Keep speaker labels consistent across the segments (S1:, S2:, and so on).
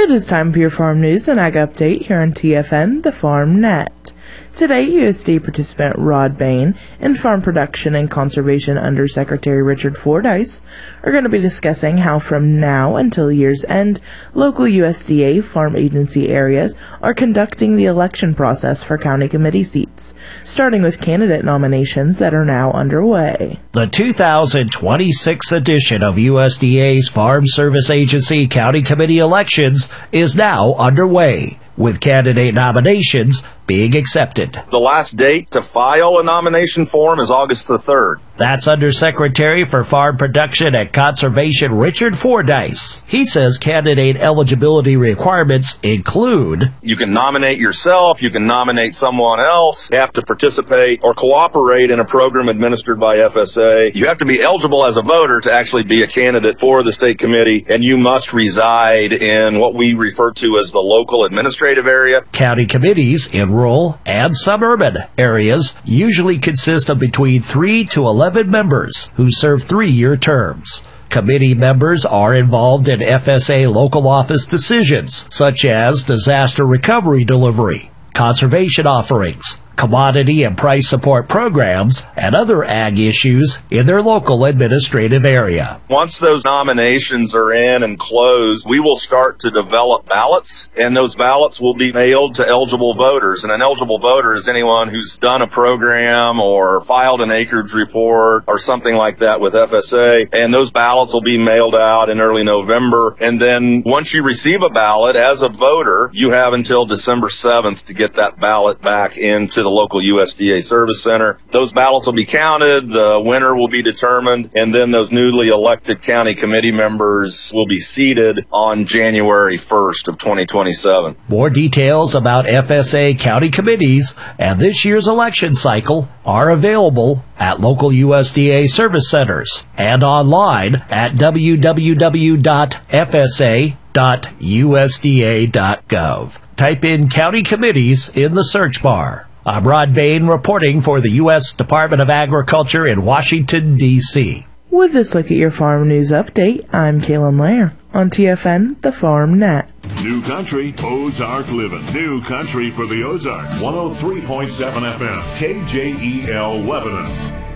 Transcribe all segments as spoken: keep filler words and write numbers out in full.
S1: It is time for your farm news and ag update here on T F N, the Farm Net. Today, U S D A participant Rod Bain and Farm Production and Conservation Undersecretary Richard Fordyce are going to be discussing how from now until year's end, local U S D A farm agency areas are conducting the election process for county committee seats, starting with candidate nominations that are now underway.
S2: The two thousand twenty-six edition of U S D A's Farm Service Agency County Committee elections is now underway, with candidate nominations being accepted.
S3: The last date to file a nomination form is August the third.
S2: That's Undersecretary for Farm Production and Conservation Richard Fordyce. He says candidate eligibility requirements include:
S3: you can nominate yourself, you can nominate someone else, you have to participate or cooperate in a program administered by F S A, you have to be eligible as a voter to actually be a candidate for the state committee, and you must reside in what we refer to as the local administrative area.
S2: County committees in rural and suburban areas usually consist of between three to eleven members who serve three-year terms. Committee members are involved in F S A local office decisions, such as disaster recovery delivery, conservation offerings, commodity and price support programs, and other ag issues in their local administrative area.
S3: Once those nominations are in and closed, we will start to develop ballots, and those ballots will be mailed to eligible voters. And an eligible voter is anyone who's done a program or filed an acreage report or something like that with F S A, and those ballots will be mailed out in early November. And then once you receive a ballot as a voter, you have until December seventh to get that ballot back into the local U S D A service center. Those ballots will be counted, the winner will be determined, and then those newly elected county committee members will be seated on January first of twenty twenty-seven.
S2: More details about F S A county committees and this year's election cycle are available at local U S D A service centers and online at w w w dot f s a dot u s d a dot gov. Type in county committees in the search bar. I'm Rod Bain reporting for the U S Department of Agriculture in Washington, D C
S1: With this look at your farm news update, I'm Kaylin Lair on T F N, the Farm Net.
S4: New Country, Ozark Living. New Country for the Ozarks. one oh three point seven F M, K J E L Lebanon.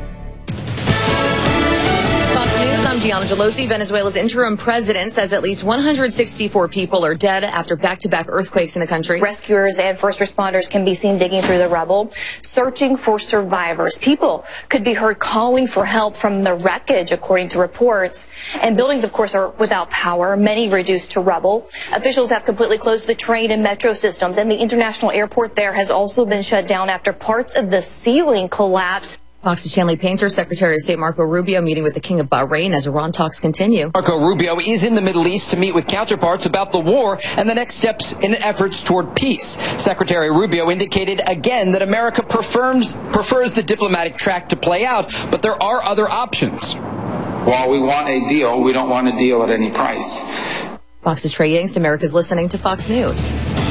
S5: News, I'm Gianna Gelosi. Venezuela's interim president says at least one hundred sixty-four people are dead after back-to-back earthquakes in the country.
S6: Rescuers and first responders can be seen digging through the rubble, searching for survivors. People could be heard calling for help from the wreckage, according to reports. And buildings, of course, are without power, many reduced to rubble. Officials have completely closed the train and metro systems, and the international airport there has also been shut down after parts of the ceiling collapsed.
S5: Fox's Chanley Painter, Secretary of State Marco Rubio meeting with the King of Bahrain as Iran talks continue.
S7: Marco Rubio is in the Middle East to meet with counterparts about the war and the next steps in efforts toward peace. Secretary Rubio indicated again that America prefers, prefers the diplomatic track to play out, but there are other options.
S8: While we want a deal, we don't want a deal at any price.
S5: Fox's Trey Yanks, America's listening to Fox News.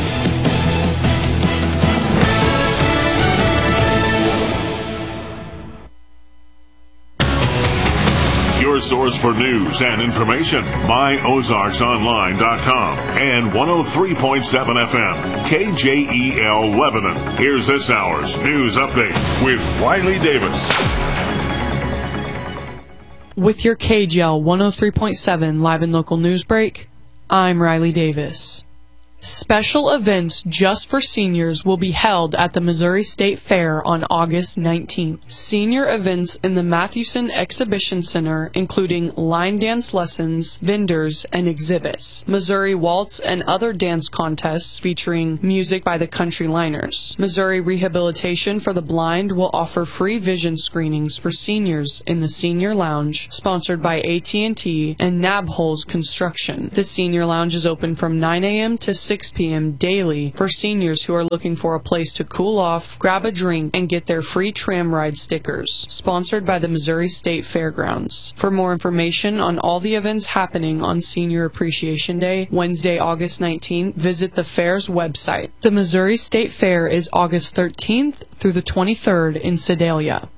S4: Your source for news and information, my ozarks online dot com and one oh three point seven F M, K J E L Lebanon. Here's this hour's news update with Riley Davis.
S9: With your K J L one oh three point seven live and local news break, I'm Riley Davis. Special events just for seniors will be held at the Missouri State Fair on August nineteenth. Senior events in the Mathewson Exhibition Center, including line dance lessons, vendors, and exhibits, Missouri Waltz and other dance contests featuring music by the Country Liners. Missouri Rehabilitation for the Blind will offer free vision screenings for seniors in the Senior Lounge, sponsored by A T and T and Nabholz Construction. The Senior Lounge is open from nine a m to six p m daily for seniors who are looking for a place to cool off, grab a drink, and get their free tram ride stickers. Sponsored by the Missouri State Fairgrounds. For more information on all the events happening on Senior Appreciation Day, Wednesday, August nineteenth, visit the fair's website. The Missouri State Fair is August thirteenth through the twenty-third in Sedalia.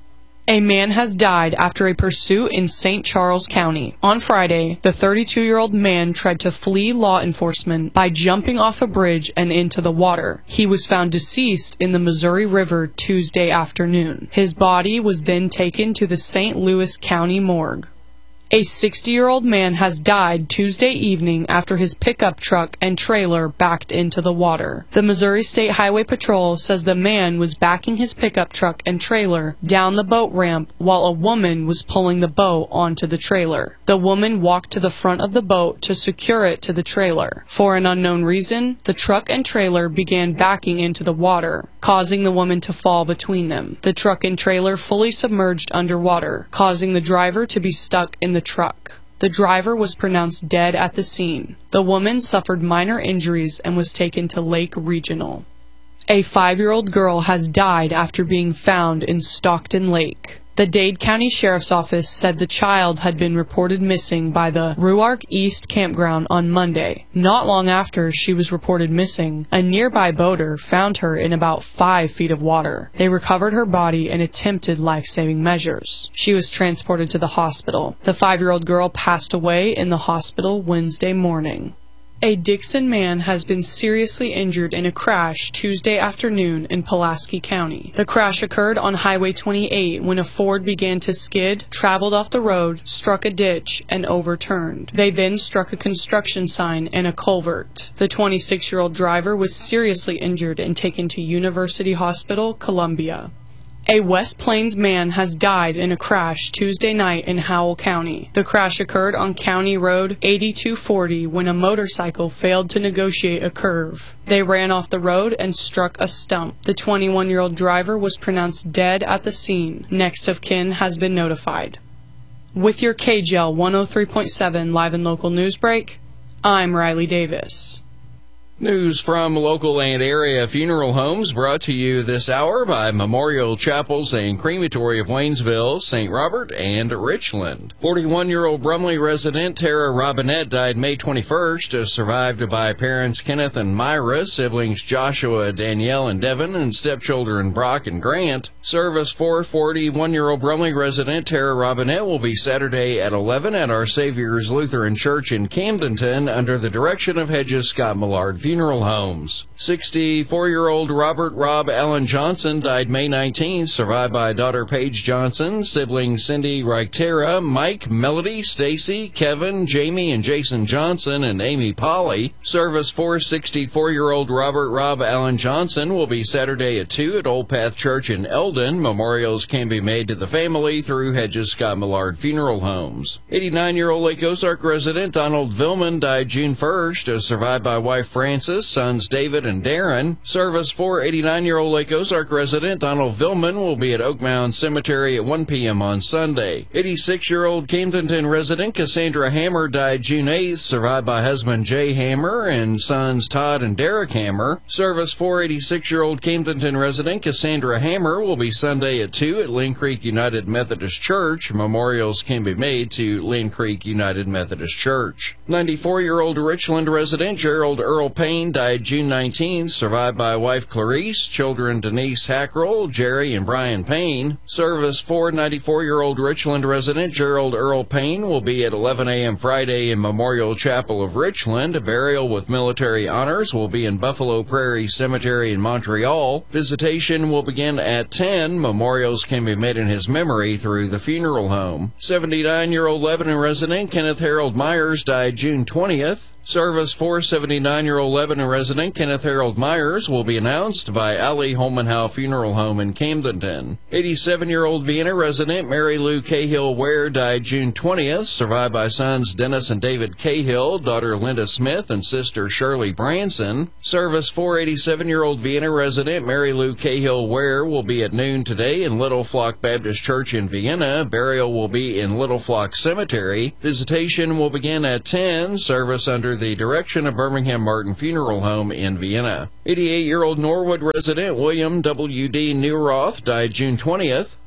S9: A man has died after a pursuit in Saint Charles County. On Friday, the thirty-two-year-old man tried to flee law enforcement by jumping off a bridge and into the water. He was found deceased in the Missouri River Tuesday afternoon. His body was then taken to the Saint Louis County morgue. A sixty-year-old man has died Tuesday evening after his pickup truck and trailer backed into the water. The Missouri State Highway Patrol says the man was backing his pickup truck and trailer down the boat ramp while a woman was pulling the boat onto the trailer. The woman walked to the front of the boat to secure it to the trailer. For an unknown reason, the truck and trailer began backing into the water, causing the woman to fall between them. The truck and trailer fully submerged underwater, causing the driver to be stuck in the truck. The driver was pronounced dead at the scene. The woman suffered minor injuries and was taken to Lake Regional. A five-year-old girl has died after being found in Stockton Lake. The Dade County Sheriff's Office said the child had been reported missing by the Ruark East campground on Monday. Not long after she was reported missing, a nearby boater found her in about five feet of water. They recovered her body and attempted life-saving measures. She was transported to the hospital. The five-year-old girl passed away in the hospital Wednesday morning. A Dixon man has been seriously injured in a crash Tuesday afternoon in Pulaski County. The crash occurred on Highway twenty-eight when a Ford began to skid, traveled off the road, struck a ditch, and overturned. They then struck a construction sign and a culvert. The twenty-six-year-old driver was seriously injured and taken to University Hospital, Columbia. A West Plains man has died in a crash Tuesday night in Howell County. The crash occurred on County Road eighty-two forty when a motorcycle failed to negotiate a curve. They ran off the road and struck a stump. The twenty-one-year-old driver was pronounced dead at the scene. Next of kin has been notified. With your K J L one oh three point seven Live and Local News Break, I'm Riley Davis.
S10: News from local and area funeral homes brought to you this hour by Memorial Chapels and Crematory of Waynesville, Saint Robert, and Richland. forty-one-year-old Brumley resident Tara Robinette died May twenty-first, survived by parents Kenneth and Myra, siblings Joshua, Danielle, and Devin, and stepchildren Brock and Grant. Service for forty-one-year-old Brumley resident Tara Robinette will be Saturday at eleven at Our Savior's Lutheran Church in Camdenton under the direction of Hedges Scott Millard Funeral Homes. sixty-four-year-old Robert Rob Allen Johnson died May nineteenth, survived by daughter Paige Johnson, siblings Cindy Reichtera, Mike, Melody, Stacy, Kevin, Jamie, and Jason Johnson, and Amy Polly. Service for sixty-four-year-old Robert Rob Allen Johnson will be Saturday at two at Old Path Church in Eldon. Memorials can be made to the family through Hedges Scott Millard Funeral Homes. eighty-nine-year-old Lake Ozark resident Donald Villman died June first, survived by wife Frances, sons David and Darren. Service for eighty-nine-year-old Lake Ozark resident Donald Villman will be at Oak Mound Cemetery at one p.m. on Sunday. eighty-six-year-old Camdenton resident Cassandra Hammer died June eighth, survived by husband Jay Hammer and sons Todd and Derek Hammer. Service for eighty-six-year-old Camdenton resident Cassandra Hammer will be Sunday at two at Lynn Creek United Methodist Church. Memorials can be made to Lynn Creek United Methodist Church. ninety-four-year-old Richland resident Gerald Earl Payne died June nineteenth, survived by wife Clarice, children Denise Hackrell, Jerry, and Brian Payne. Service for ninety-four-year-old Richland resident Gerald Earl Payne will be at eleven a.m. Friday in Memorial Chapel of Richland. A burial with military honors will be in Buffalo Prairie Cemetery in Montreal. Visitation will begin at ten. Memorials can be made in his memory through the funeral home. seventy-nine-year-old Lebanon resident Kenneth Harold Myers died June twentieth. Service for seventy-nine-year-old Lebanon resident Kenneth Harold Myers will be announced by Ali Holmanhow Funeral Home in Camdenton. eighty-seven-year-old Vienna resident Mary Lou Cahill Ware died June twentieth, survived by sons Dennis and David Cahill, daughter Linda Smith, and sister Shirley Branson. Service for eighty-seven-year-old Vienna resident Mary Lou Cahill Ware will be at noon today in Little Flock Baptist Church in Vienna. Burial will be in Little Flock Cemetery. Visitation will begin at ten. Service under the direction of Birmingham Martin Funeral Home in Vienna. eighty-eight-year-old Norwood resident William W D. Newroth died June twentieth.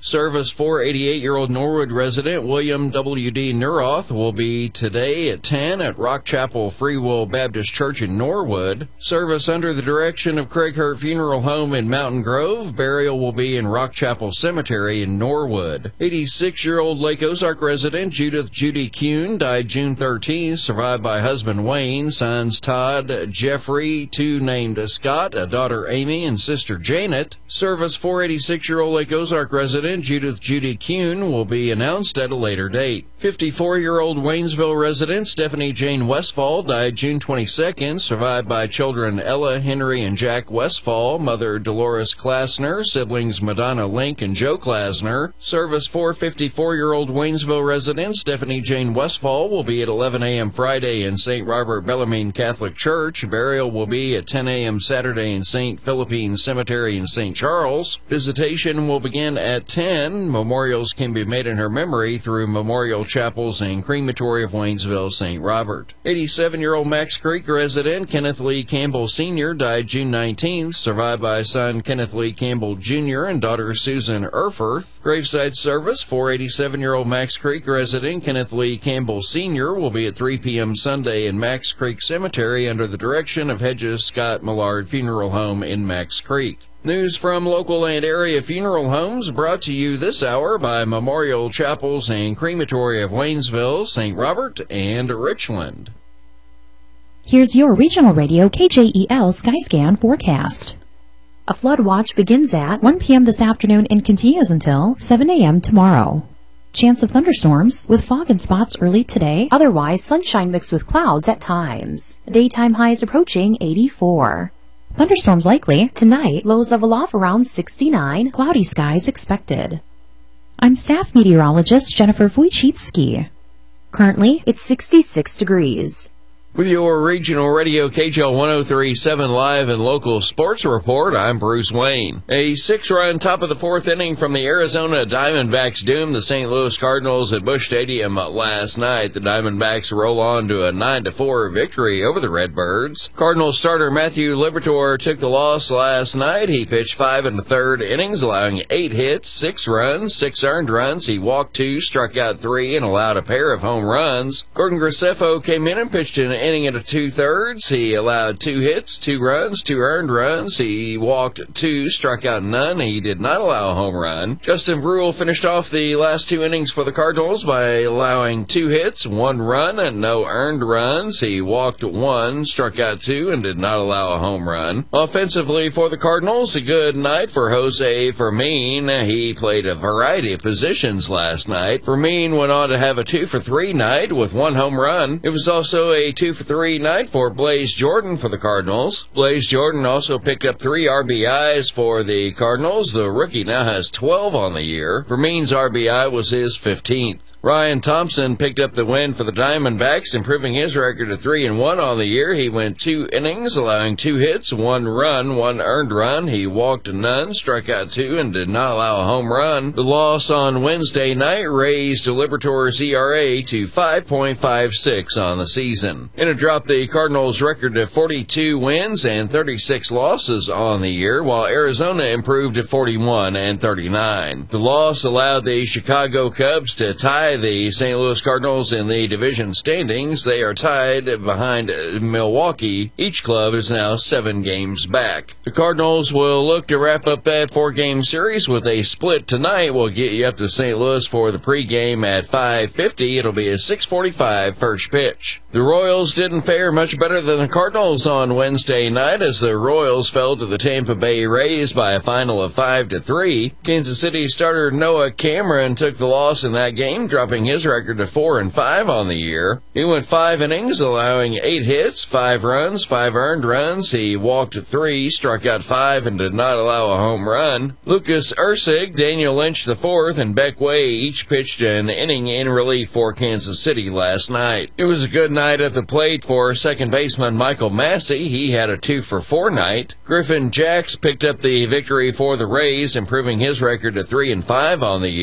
S10: Service for eighty-eight-year-old Norwood resident William W D Neuroth will be today at ten at Rock Chapel Free Will Baptist Church in Norwood. Service under the direction of Craig Hurt Funeral Home in Mountain Grove. Burial will be in Rock Chapel Cemetery in Norwood. eighty-six-year-old Lake Ozark resident Judith Judy Kuhn died June thirteenth, survived by husband Wayne, sons Todd, Jeffrey, two named Scott, a daughter Amy, and sister Janet. Service for eighty-six-year-old Lake Ozark resident Judith Judy Kuhn will be announced at a later date. fifty-four-year-old Waynesville resident Stephanie Jane Westfall died June twenty-second, survived by children Ella, Henry, and Jack Westfall, mother Dolores Klasner, siblings Madonna Link and Joe Klasner. Service for fifty-four-year-old Waynesville resident Stephanie Jane Westfall will be at eleven a.m. Friday in Saint Robert Bellarmine Catholic Church. Burial will be at ten a.m. Saturday in Saint Philippine Cemetery in Saint Charles. Visitation will begin at ten. Memorials can be made in her memory through Memorial Chapels and Crematory of Waynesville, Saint Robert. eighty-seven-year-old Max Creek resident Kenneth Lee Campbell Senior died June nineteenth, survived by son Kenneth Lee Campbell Junior and daughter Susan Erfurth. Graveside service for eighty-seven-year-old Max Creek resident Kenneth Lee Campbell Senior will be at three p.m. Sunday in Max Creek Cemetery under the direction of Hedges Scott Millard Funeral Home in Max Creek. News from local and area funeral homes brought to you this hour by Memorial Chapels and Crematory of Waynesville, Saint Robert, and Richland.
S11: Here's your regional radio K J E L Skyscan forecast. A flood watch begins at one p.m. this afternoon and continues until seven a.m. tomorrow. Chance of thunderstorms with fog and spots early today. Otherwise, sunshine mixed with clouds at times. Daytime highs approaching eighty-four. Thunderstorms likely tonight. Lows level off around sixty-nine. Cloudy skies expected. I'm staff meteorologist Jennifer Wojcicki. Currently, it's sixty-six degrees.
S10: With your regional radio K J L one oh three point seven live and local sports report, I'm Bruce Wayne. A six-run top of the fourth inning from the Arizona Diamondbacks doomed the Saint Louis Cardinals at Busch Stadium last night. The Diamondbacks roll on to a nine to four victory over the Redbirds. Cardinals starter Matthew Liberatore took the loss last night. He pitched five and a third innings, allowing eight hits, six runs, six earned runs. He walked two, struck out three, and allowed a pair of home runs. Gordon Graceffo came in and pitched an inning into two-thirds. He allowed two hits, two runs, two earned runs. He walked two, struck out none. He did not allow a home run. Justin Brule finished off the last two innings for the Cardinals by allowing two hits, one run, and no earned runs. He walked one, struck out two, and did not allow a home run. Offensively for the Cardinals, a good night for Jose Fermin. He played a variety of positions last night. Fermin went on to have a two for three night with one home run. It was also a two for three night for Blaze Jordan for the Cardinals. Blaze Jordan also picked up three R B Is for the Cardinals. The rookie now has twelve on the year. Fermin's R B I was his fifteenth. Ryan Thompson picked up the win for the Diamondbacks, improving his record to three and one on the year. He went two innings, allowing two hits, one run, one earned run. He walked none, struck out two, and did not allow a home run. The loss on Wednesday night raised Liberatore's E R A to five point five six on the season. And it dropped the Cardinals' record to forty-two wins and thirty-six losses on the year, while Arizona improved to forty-one and thirty-nine. The loss allowed the Chicago Cubs to tie the Saint Louis Cardinals in the division standings. They are tied behind Milwaukee. Each club is now seven games back. The Cardinals will look to wrap up that four-game series with a split tonight. We'll get you up to Saint Louis for the pregame at five fifty. It'll be a six forty-five first pitch. The Royals didn't fare much better than the Cardinals on Wednesday night as the Royals fell to the Tampa Bay Rays by a final of five to three. Kansas City starter Noah Cameron took the loss in that game, dropping his record to four and five on the year. He went five innings, allowing eight hits, five runs, five earned runs. He walked three, struck out five, and did not allow a home run. Lucas Ursig, Daniel Lynch the fourth, and Beck Way each pitched an inning in relief for Kansas City last night. It was a good night at the plate for second baseman Michael Massey. He had a two for four night. Griffin Jacks picked up the victory for the Rays, improving his record to three and five on the year.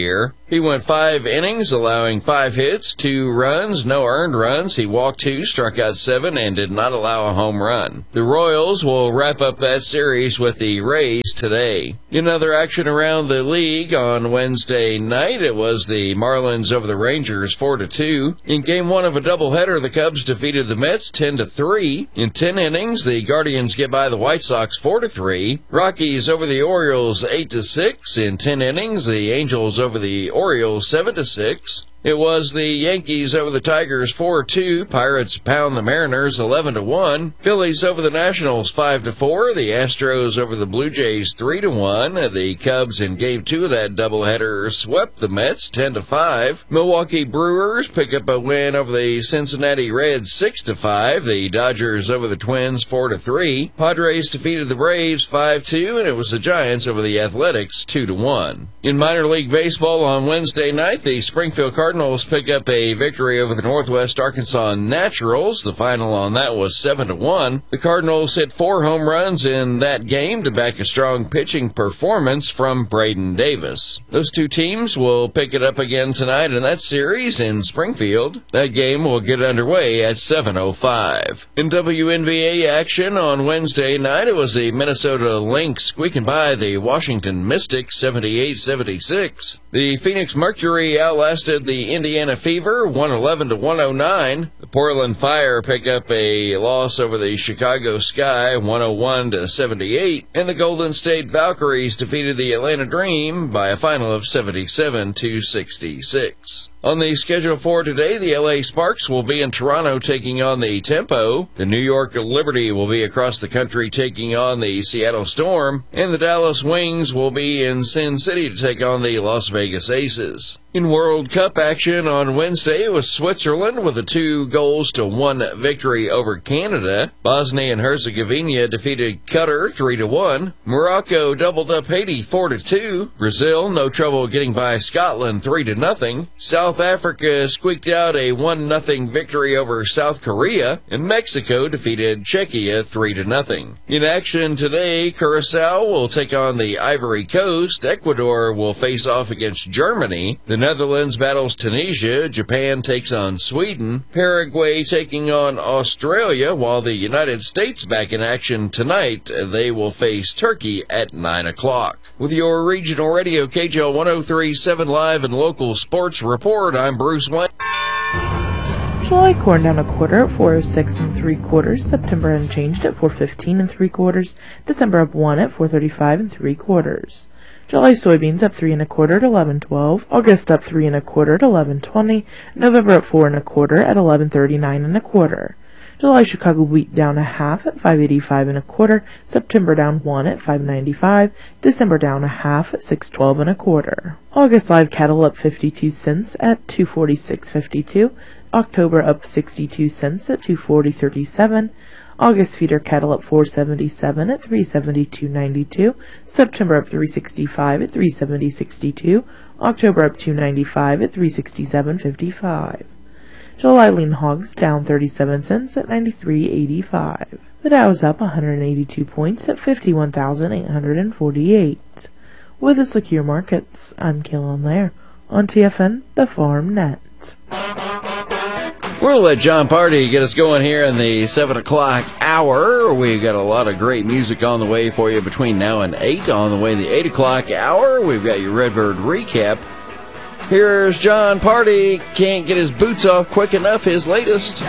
S10: He went five innings, allowing five hits, two runs, no earned runs. He walked two, struck out seven, and did not allow a home run. The Royals will wrap up that series with the Rays today. In other action around the league on Wednesday night, it was the Marlins over the Rangers four to two. In game one of a doubleheader, the Cubs defeated the Mets ten to three. In ten innings, the Guardians get by the White Sox four to three. Rockies over the Orioles eight to six. In ten innings, the Angels over the Orioles seven to six. It was the Yankees over the Tigers four two. Pirates pound the Mariners eleven to one. Phillies over the Nationals five to four. The Astros over the Blue Jays three to one. The Cubs in game two of that doubleheader swept the Mets ten to five. Milwaukee Brewers pick up a win over the Cincinnati Reds six to five. The Dodgers over the Twins four to three. Padres defeated the Braves five two, and it was the Giants over the Athletics two to one. In minor league baseball on Wednesday night, the Springfield Cardinals Cardinals pick up a victory over the Northwest Arkansas Naturals. The final on that was seven to one. The Cardinals hit four home runs in that game to back a strong pitching performance from Braden Davis. Those two teams will pick it up again tonight in that series in Springfield. That game will get underway at seven oh five. In W N B A action on Wednesday night, it was the Minnesota Lynx squeaking by the Washington Mystics seventy-eight seventy-six. The Phoenix Mercury outlasted the Indiana Fever one eleven to one oh nine. The Portland Fire pick up a loss over the Chicago Sky one oh one to seventy-eight, and the Golden State Valkyries defeated the Atlanta Dream by a final of seventy-seven to sixty-six. On the schedule for today, the L A Sparks will be in Toronto taking on the Tempo. The New York Liberty will be across the country taking on the Seattle Storm. And the Dallas Wings will be in Sin City to take on the Las Vegas Aces. In World Cup action on Wednesday, it was Switzerland with a two goals to one victory over Canada. Bosnia and Herzegovina defeated Qatar three to one. Morocco doubled up Haiti four to two. Brazil no trouble getting by Scotland three to nothing. South Africa squeaked out a one nothing victory over South Korea, and Mexico defeated Czechia three to nothing. In action today, Curacao will take on the Ivory Coast. Ecuador will face off against Germany. The Netherlands battles Tunisia. Japan takes on Sweden. Paraguay taking on Australia, while the United States back in action tonight. They will face Turkey at nine o'clock. With your regional radio K J L one oh three point seven live and local sports report, I'm Bruce Wayne.
S1: July corn down a quarter at four oh six and three quarters. September unchanged at four fifteen and three quarters. December up one at four thirty-five and three quarters. July soybeans up three and a quarter at eleven twelve. August up three and a quarter at eleven twenty. November up four and a quarter at eleven thirty-nine and a quarter. July Chicago wheat down a half at five eighty-five and a quarter. September down one at five ninety-five. December down a half at six twelve and a quarter. August live cattle up fifty-two cents at two forty-six fifty-two. October up sixty-two cents at two forty thirty-seven. August feeder cattle up four seventy-seven at three seventy-two ninety-two. September up three sixty-five at three seventy sixty-two. October up two ninety-five at three sixty-seven fifty-five. July lean hogs down thirty-seven cents at ninety-three eighty-five. The Dow is up one hundred eighty-two points at fifty-one thousand eight hundred forty-eight. With the secure markets, I'm Kaylin Lair on T F N, the Farm Net.
S10: We're going to let John Party get us going here in the seven o'clock hour. We've got a lot of great music on the way for you between now and eight. On the way the eight o'clock hour, we've got your Redbird recap. Here's John Party. Can't get his boots off quick enough, his latest.